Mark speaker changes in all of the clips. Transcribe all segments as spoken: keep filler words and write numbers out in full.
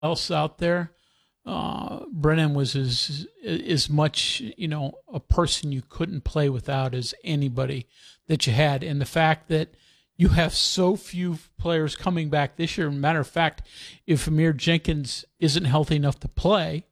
Speaker 1: else out there, uh, Brennan was as as much, you know, a person you couldn't play without as anybody that you had. And the fact that you have so few players coming back this year. Matter of fact, if Amir Jenkins isn't healthy enough to play,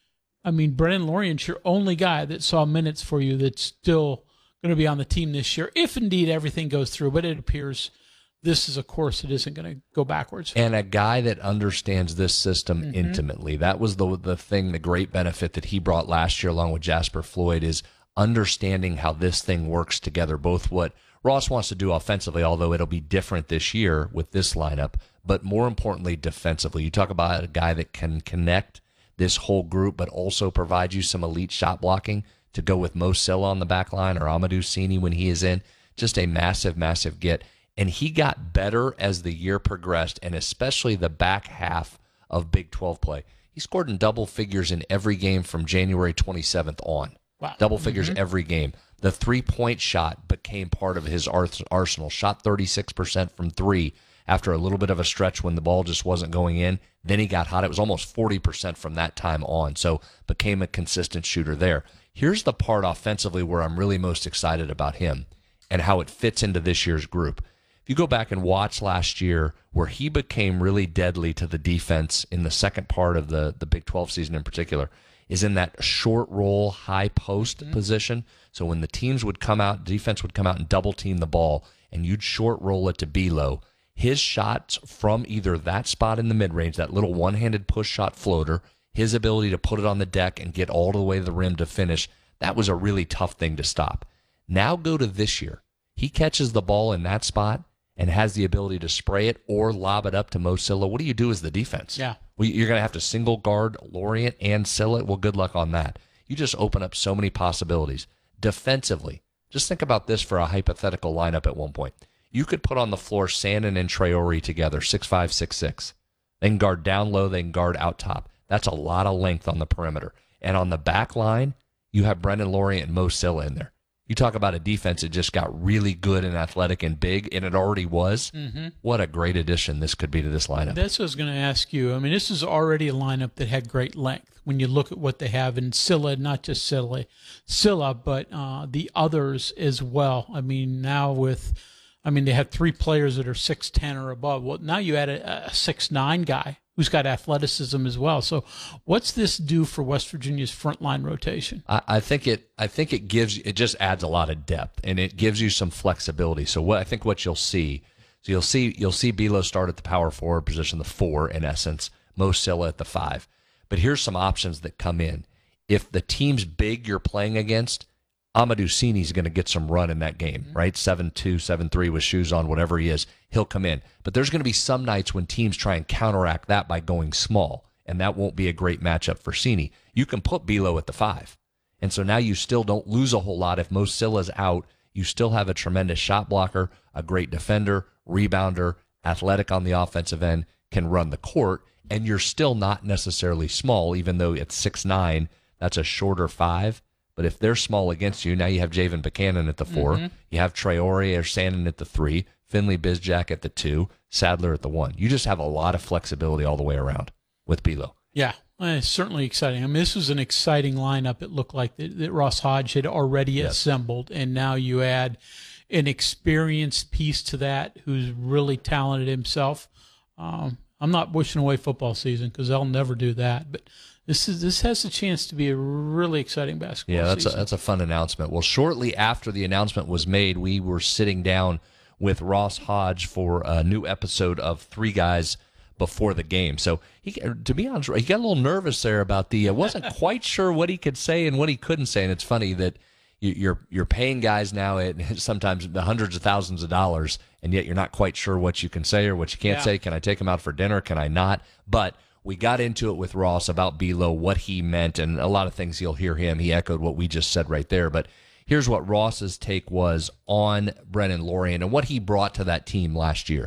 Speaker 1: I mean, Brennan Lorient's your only guy that saw minutes for you that's still going to be on the team this year, if indeed everything goes through. But it appears this is a course that isn't going to go backwards.
Speaker 2: And a guy that understands this system mm-hmm. intimately. That was the the thing, the great benefit that he brought last year along with Jasper Floyd, is understanding how this thing works together, both what Ross wants to do offensively, although it'll be different this year with this lineup, but more importantly, defensively. You talk about a guy that can connect this whole group, but also provide you some elite shot blocking to go with Mo Silla on the back line or Amadou Sini when he is in. Just a massive, massive get. And he got better as the year progressed, and especially the back half of Big twelve play. He scored in double figures in every game from January twenty-seventh on.
Speaker 1: Wow.
Speaker 2: Double figures
Speaker 1: mm-hmm.
Speaker 2: every game. The three-point shot became part of his arsenal. Shot thirty-six percent from three after a little bit of a stretch when the ball just wasn't going in. Then he got hot. It was almost forty percent from that time on, so became a consistent shooter there. Here's the part offensively where I'm really most excited about him and how it fits into this year's group. If you go back and watch last year where he became really deadly to the defense in the second part of the, the Big twelve season in particular, is in that short roll, high post mm-hmm. position. So when the teams would come out, defense would come out and double team the ball, and you'd short roll it to Belo. His shots from either that spot in the mid-range, that little one-handed push shot floater, his ability to put it on the deck and get all the way to the rim to finish, that was a really tough thing to stop. Now go to this year. He catches the ball in that spot and has the ability to spray it or lob it up to Mo Silla. What do you do as the defense?
Speaker 1: Yeah.
Speaker 2: Well, you're going to have to single guard Lorient and Silla. Well, good luck on that. You just open up so many possibilities. Defensively, just think about this for a hypothetical lineup at one point. You could put on the floor Sandin and Traore together, six five, six six. They can guard down low, they can guard out top. That's a lot of length on the perimeter. And on the back line, you have Brennan Lorient and Mo Silla in there. You talk about a defense that just got really good and athletic and big, and it already was.
Speaker 1: Mm-hmm.
Speaker 2: What a great addition this could be to this lineup.
Speaker 1: That's what I was going to ask you. I mean, this is already a lineup that had great length. When you look at what they have in Silla, not just Silla, Silla, but uh, the others as well. I mean, now with, I mean, they have three players that are six ten or above. Well, now you add a, a six nine guy who's got athleticism as well. So what's this do for West Virginia's frontline rotation?
Speaker 2: I, I think it I think it gives it just adds a lot of depth, and it gives you some flexibility. So what I think what you'll see, so you'll see you'll see Belo start at the power forward position, the four in essence, Mo Silla at the five. But here's some options that come in. If the team's big you're playing against, Amadou Sini is going to get some run in that game, mm-hmm. right? seven two, seven three with shoes on, whatever he is, he'll come in. But there's going to be some nights when teams try and counteract that by going small, and that won't be a great matchup for Sini. You can put Belo at the five. And so now you still don't lose a whole lot. If Mo Silla's out, you still have a tremendous shot blocker, a great defender, rebounder, athletic on the offensive end, can run the court, and you're still not necessarily small, even though it's six nine, that's a shorter five. But if they're small against you, now you have Javen Buchanan at the four, mm-hmm. you have Traore or Sandin at the three, Finley Bizjack at the two, Sadler at the one. You just have a lot of flexibility all the way around with Belo.
Speaker 1: Yeah, it's certainly exciting. I mean, this was an exciting lineup. It looked like that, that Ross Hodge had already yes. assembled, and now you add an experienced piece to that who's really talented himself. Um, I'm not wishing away football season because I'll never do that, but This is this has a chance to be a really exciting basketball
Speaker 2: season. Yeah, that's
Speaker 1: season.
Speaker 2: a, that's a fun announcement. Well, shortly after the announcement was made, we were sitting down with Ross Hodge for a new episode of Three Guys Before the Game. So, he, to be honest, he got a little nervous there about the. Uh, wasn't quite sure what he could say and what he couldn't say. And it's funny that you, you're you're paying guys now at sometimes the hundreds of thousands of dollars, and yet you're not quite sure what you can say or what you can't
Speaker 1: yeah.
Speaker 2: say. Can I take him out for dinner? Can I not? But we got into it with Ross about Belo, what he meant, and a lot of things you'll hear him. He echoed what we just said right there. But here's what Ross's take was on Brennan Lorient and what he brought to that team last year.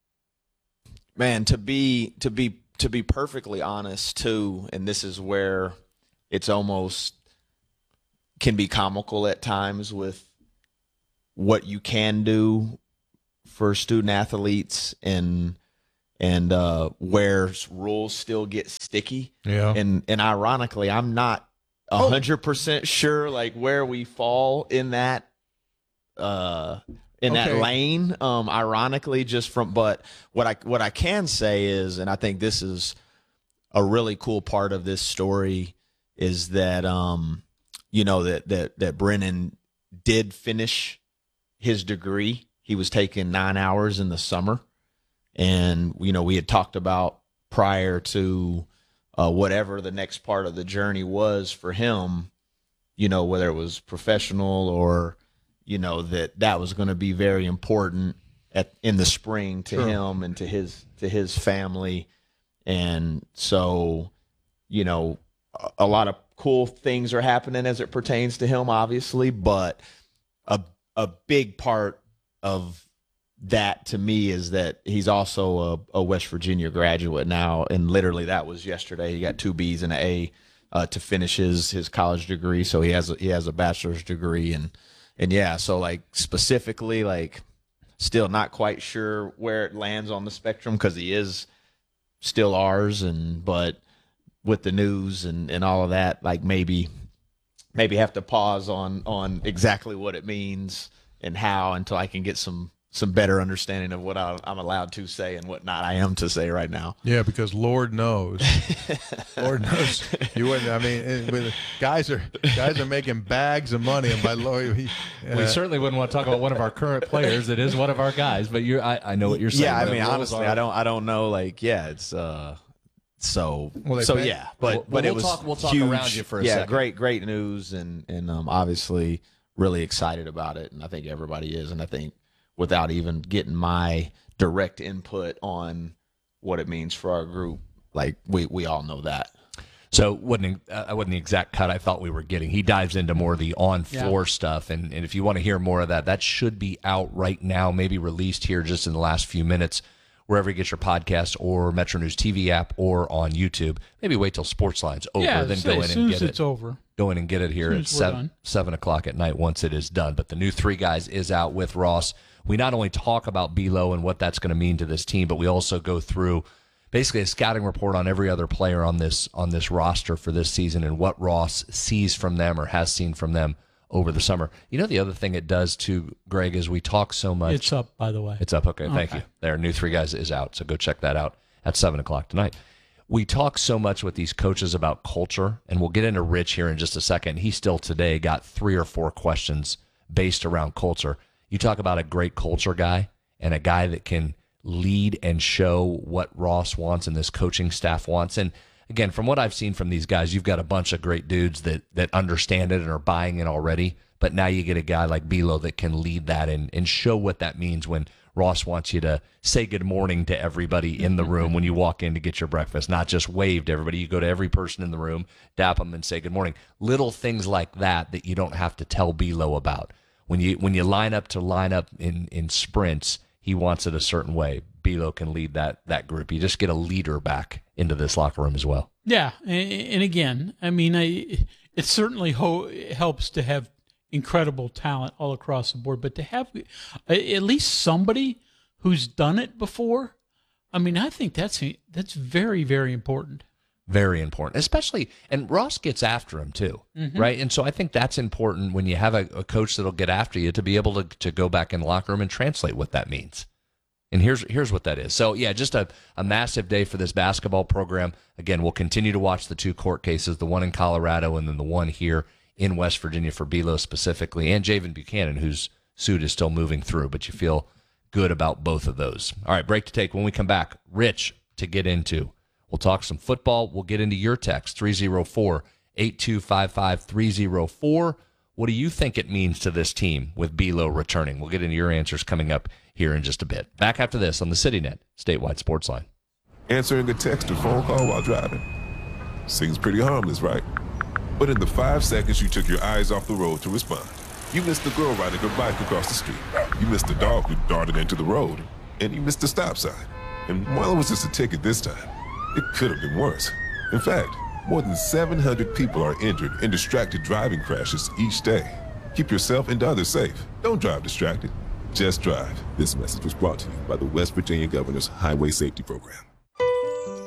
Speaker 3: Man, to be to be to be perfectly honest too, and this is where it's almost can be comical at times with what you can do for student athletes and and uh, where rules still get sticky.
Speaker 4: Yeah.
Speaker 3: And and ironically, I'm not a hundred percent sure like where we fall in that uh in
Speaker 4: Okay.
Speaker 3: that lane. Um, ironically, just from but what I what I can say is, and I think this is a really cool part of this story, is that um, you know, that that that Brennan did finish his degree. He was taking nine hours in the summer. And, you know, we had talked about prior to uh, whatever the next part of the journey was for him, you know, whether it was professional or, you know, that that was going to be very important at in the spring to
Speaker 4: Sure.
Speaker 3: him and to his to his family. And so, you know, a, a lot of cool things are happening as it pertains to him, obviously, but a a big part of that to me is that he's also a, a West Virginia graduate now, and literally that was yesterday. He got two B's and an A uh, to finish his his college degree, so he has a, he has a bachelor's degree, and and yeah, so like specifically, like still not quite sure where it lands on the spectrum because he is still ours, and but with the news and and all of that, like maybe maybe have to pause on on exactly what it means and how until I can get some. some better understanding of what I, I'm allowed to say and what not I am to say right now.
Speaker 4: Yeah, because Lord knows, Lord knows you wouldn't. I mean, it, with, guys are guys are making bags of money, and by Lord, he, uh,
Speaker 2: We certainly wouldn't want to talk about one of our current players. It is one of our guys, but you're, I, I know what you're saying.
Speaker 3: Yeah, I
Speaker 2: The
Speaker 3: mean,
Speaker 2: rules
Speaker 3: honestly,
Speaker 2: are-
Speaker 3: I don't, I don't know. Like, yeah, it's uh, so,
Speaker 4: Well, they
Speaker 3: so
Speaker 4: pay-
Speaker 3: yeah, but
Speaker 2: Well,
Speaker 3: but
Speaker 2: we'll
Speaker 3: it was
Speaker 2: talk- we'll talk
Speaker 3: huge.
Speaker 2: around you for a
Speaker 3: yeah,
Speaker 2: second.
Speaker 3: great, great news, and and um, obviously really excited about it, and I think everybody is, and I think without even getting my direct input on what it means for our group, like we we all know that.
Speaker 2: So wasn't uh, wasn't the exact cut I thought we were getting. He dives into more of the on-floor
Speaker 1: Yeah.
Speaker 2: stuff, and, and if you want to hear more of that, that should be out right now, maybe released here just in the last few minutes, wherever you get your podcast or Metro News T V app or on YouTube. Maybe wait till Sportsline's over,
Speaker 1: Yeah,
Speaker 2: then
Speaker 1: say,
Speaker 2: go in
Speaker 1: as
Speaker 2: and
Speaker 1: soon
Speaker 2: get
Speaker 1: as
Speaker 2: it.
Speaker 1: it's over.
Speaker 2: Go in and get it here
Speaker 1: Soon
Speaker 2: at
Speaker 1: as we're
Speaker 2: seven,
Speaker 1: done.
Speaker 2: seven o'clock at night once it is done. But the new Three Guys is out with Ross. We not only talk about Belo and what that's going to mean to this team, but we also go through basically a scouting report on every other player on this on this roster for this season and what Ross sees from them or has seen from them over the summer. You know, the other thing it does too, Greg, is we talk so much.
Speaker 1: It's up, by the way.
Speaker 2: It's up. Okay, thank
Speaker 1: Okay.
Speaker 2: you. There, new Three Guys is out, so go check that out at seven o'clock tonight. We talk so much with these coaches about culture, and we'll get into Rich here in just a second. He still today got three or four questions based around culture. You talk about a great culture guy and a guy that can lead and show what Ross wants and this coaching staff wants. And again, from what I've seen from these guys, you've got a bunch of great dudes that that understand it and are buying it already. But now you get a guy like Belo that can lead that and, and show what that means when Ross wants you to say good morning to everybody in the room when you walk in to get your breakfast, not just wave to everybody. You go to every person in the room, dap them, and say good morning. Little things like that that you don't have to tell Belo about. When you when you line up to line up in, in sprints, he wants it a certain way. Belo can lead that that group. You just get a leader back into this locker room as well.
Speaker 1: Yeah, and, and again, I mean, I, it certainly ho- helps to have incredible talent all across the board, but to have at least somebody who's done it before, I mean, I think that's that's very, very important.
Speaker 2: Very important, especially, and Ross gets after him too, mm-hmm. right? And so I think that's important when you have a, a coach that'll get after you to be able to, to go back in the locker room and translate what that means. And here's here's what that is. So, yeah, just a, a massive day for this basketball program. Again, we'll continue to watch the two court cases, the one in Colorado and then the one here in West Virginia for Belo specifically, and Javen Buchanan, whose suit is still moving through, but you feel good about both of those. All right, break to take. When we come back, Rich to get into. We'll talk some football. We'll get into your text, three oh four, eight two five five, three oh four. What do you think it means to this team with Belo returning? We'll get into your answers coming up here in just a bit. Back after this on the CityNet Statewide Sports Line.
Speaker 5: Answering a text or phone call while driving. Seems pretty harmless, right? But in the five seconds you took your eyes off the road to respond, you missed the girl riding her bike across the street. You missed the dog who darted into the road. And you missed the stop sign. And while it was just a ticket this time, it could have been worse. In fact, more than seven hundred people are injured in distracted driving crashes each day. Keep yourself and others safe. Don't drive distracted. Just drive. This message was brought to you by the West Virginia Governor's Highway Safety Program.